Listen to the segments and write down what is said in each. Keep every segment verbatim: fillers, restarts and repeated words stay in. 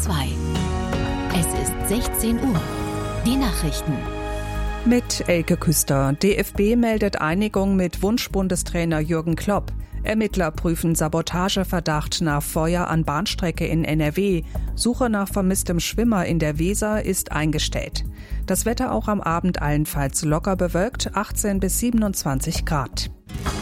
zwei. Es ist sechzehn Uhr. Die Nachrichten. Mit Elke Küster. D F B meldet Einigung mit Wunschbundestrainer Jürgen Klopp. Ermittler prüfen Sabotageverdacht nach Feuer an Bahnstrecke in N R W. Suche nach vermisstem Schwimmer in der Weser ist eingestellt. Das Wetter auch am Abend allenfalls locker bewölkt, achtzehn bis siebenundzwanzig Grad.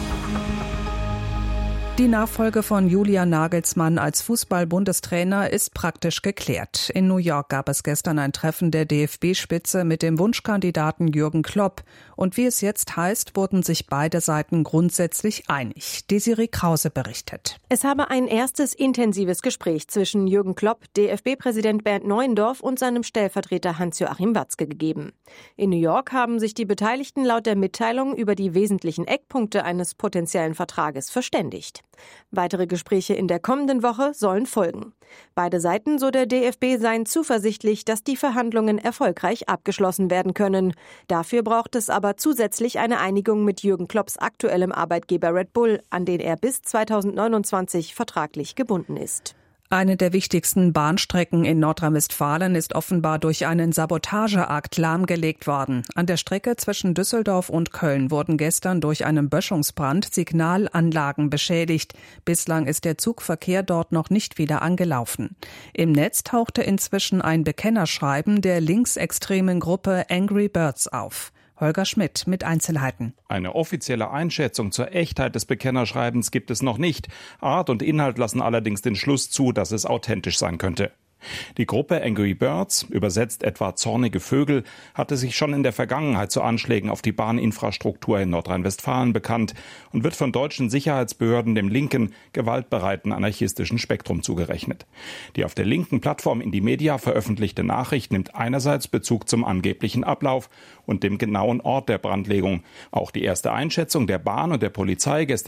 Die Nachfolge von Julian Nagelsmann als Fußball-Bundestrainer ist praktisch geklärt. In New York gab es gestern ein Treffen der D F B-Spitze mit dem Wunschkandidaten Jürgen Klopp. Und wie es jetzt heißt, wurden sich beide Seiten grundsätzlich einig. Desiree Krause berichtet. Es habe ein erstes intensives Gespräch zwischen Jürgen Klopp, D F B-Präsident Bernd Neuendorf und seinem Stellvertreter Hans-Joachim Watzke gegeben. In New York haben sich die Beteiligten laut der Mitteilung über die wesentlichen Eckpunkte eines potenziellen Vertrages verständigt. Weitere Gespräche in der kommenden Woche sollen folgen. Beide Seiten, so der D F B, seien zuversichtlich, dass die Verhandlungen erfolgreich abgeschlossen werden können. Dafür braucht es aber zusätzlich eine Einigung mit Jürgen Klopps aktuellem Arbeitgeber Red Bull, an den er bis zweitausendneunundzwanzig vertraglich gebunden ist. Eine der wichtigsten Bahnstrecken in Nordrhein-Westfalen ist offenbar durch einen Sabotageakt lahmgelegt worden. An der Strecke zwischen Düsseldorf und Köln wurden gestern durch einen Böschungsbrand Signalanlagen beschädigt. Bislang ist der Zugverkehr dort noch nicht wieder angelaufen. Im Netz tauchte inzwischen ein Bekennerschreiben der linksextremen Gruppe Angry Birds auf. Holger Schmidt mit Einzelheiten. Eine offizielle Einschätzung zur Echtheit des Bekennerschreibens gibt es noch nicht. Art und Inhalt lassen allerdings den Schluss zu, dass es authentisch sein könnte. Die Gruppe Angry Birds, übersetzt etwa zornige Vögel, hatte sich schon in der Vergangenheit zu Anschlägen auf die Bahninfrastruktur in Nordrhein-Westfalen bekannt und wird von deutschen Sicherheitsbehörden dem linken, gewaltbereiten anarchistischen Spektrum zugerechnet. Die auf der linken Plattform Indymedia veröffentlichte Nachricht nimmt einerseits Bezug zum angeblichen Ablauf und dem genauen Ort der Brandlegung. Auch die erste Einschätzung der Bahn und der Polizei gestern